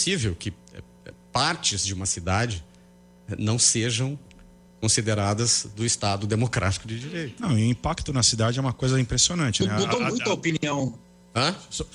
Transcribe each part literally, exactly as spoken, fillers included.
possível que partes de uma cidade não sejam consideradas do Estado democrático de direito. Não, e o impacto na cidade é uma coisa impressionante, né? Mudou a, muito a, a opinião. Hã?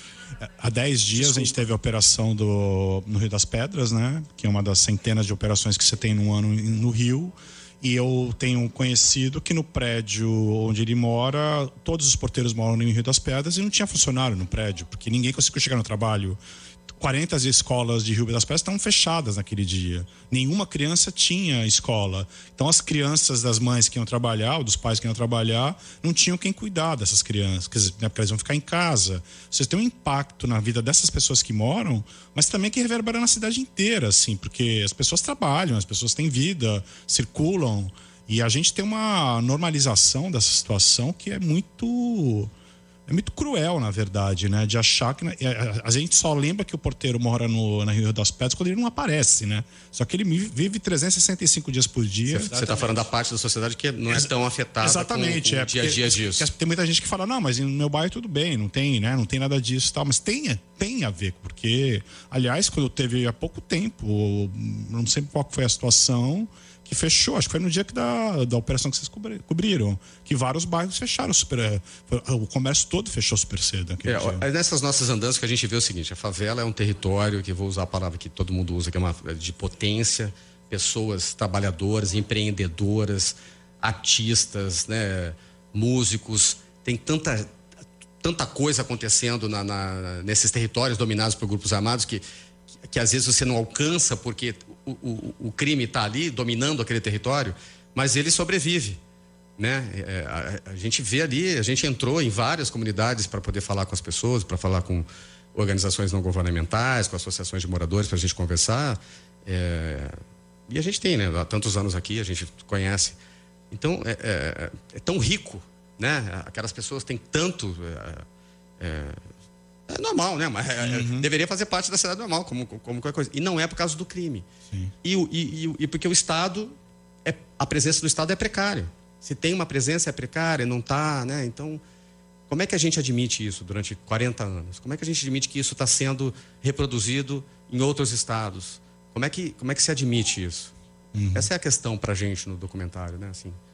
Há dez dias Desculpa. a gente teve a operação do, no Rio das Pedras, né? Que é uma das centenas de operações que você tem num ano no Rio. E eu tenho um conhecido que no prédio onde ele mora, todos os porteiros moram no Rio das Pedras e não tinha funcionário no prédio, porque ninguém conseguiu chegar no trabalho. quarenta escolas de Rio das Pedras estavam fechadas naquele dia. Nenhuma criança tinha escola. Então as crianças das mães que iam trabalhar, ou dos pais que iam trabalhar, não tinham quem cuidar dessas crianças, quer dizer, né, porque elas vão ficar em casa. Vocês têm um impacto na vida dessas pessoas que moram, mas também que reverbera na cidade inteira, assim, porque as pessoas trabalham, as pessoas têm vida, circulam, e a gente tem uma normalização dessa situação que é muito... É muito cruel, na verdade, né? De achar que... A gente só lembra que o porteiro mora no, na Rio das Pedras quando ele não aparece, né? Só que ele vive trezentos e sessenta e cinco dias por dia. Você está falando da parte da sociedade que não é tão afetada Exatamente, com o é, dia a dia disso. Porque tem muita gente que fala, não, mas no meu bairro tudo bem, não tem, né? Não tem nada disso e tal. Mas tem, tem a ver, porque... Aliás, quando teve há pouco tempo, não sei qual foi a situação... que fechou, acho que foi no dia que da, da operação que vocês cobriram, que vários bairros fecharam super, o comércio todo fechou super cedo. É, nessas nossas andanças que a gente vê o seguinte, a favela é um território, que vou usar a palavra que todo mundo usa, que é uma de potência, pessoas trabalhadoras, empreendedoras, artistas, né, músicos, tem tanta, tanta coisa acontecendo na, na, nesses territórios dominados por grupos armados que, que, que às vezes você não alcança porque O, o, o crime está ali dominando aquele território, mas ele sobrevive, né? É, a, a gente vê ali, a gente entrou em várias comunidades para poder falar com as pessoas, para falar com organizações não governamentais, com associações de moradores, para a gente conversar. É, e a gente tem, né? Há tantos anos aqui, a gente conhece. Então, é, é, é tão rico, né? Aquelas pessoas têm tanto... É, é, É normal, né? Mas uhum. deveria fazer parte da cidade normal, como, como qualquer coisa. E não é por causa do crime. E, e, e, e porque o Estado, é, a presença do Estado é precária. Se tem uma presença, é precária, não está, né? Então, como é que a gente admite isso durante quarenta anos? Como é que a gente admite que isso está sendo reproduzido em outros estados? Como é que, como é que se admite isso? Uhum. Essa é a questão para a gente no documentário, né? Assim.